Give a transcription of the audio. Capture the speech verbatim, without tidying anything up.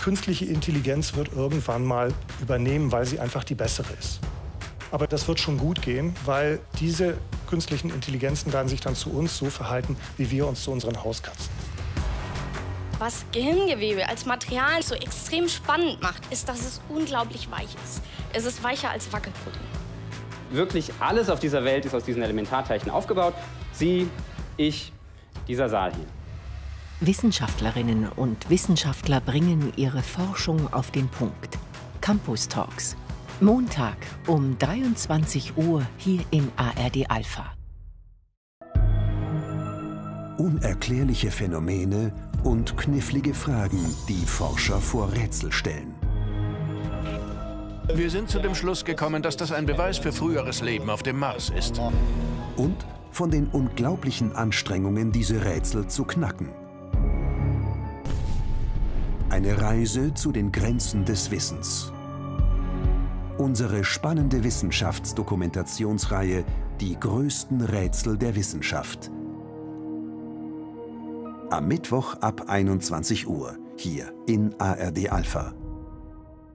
künstliche Intelligenz wird irgendwann mal übernehmen, weil sie einfach die bessere ist. Aber das wird schon gut gehen, weil diese künstlichen Intelligenzen werden sich dann zu uns so verhalten, wie wir uns zu unseren Hauskatzen. Was Gehirngewebe als Material so extrem spannend macht, ist, dass es unglaublich weich ist. Es ist weicher als Wackelpudding. Wirklich alles auf dieser Welt ist aus diesen Elementarteilchen aufgebaut. Sie, ich, dieser Saal hier. Wissenschaftlerinnen und Wissenschaftler bringen ihre Forschung auf den Punkt. Campus Talks. Montag um dreiundzwanzig Uhr hier in A R D Alpha. Unerklärliche Phänomene und knifflige Fragen, die Forscher vor Rätsel stellen. Wir sind zu dem Schluss gekommen, dass das ein Beweis für früheres Leben auf dem Mars ist. Und von den unglaublichen Anstrengungen, diese Rätsel zu knacken. Eine Reise zu den Grenzen des Wissens. Unsere spannende Wissenschaftsdokumentationsreihe Die größten Rätsel der Wissenschaft. Am Mittwoch ab einundzwanzig Uhr, hier in A R D Alpha.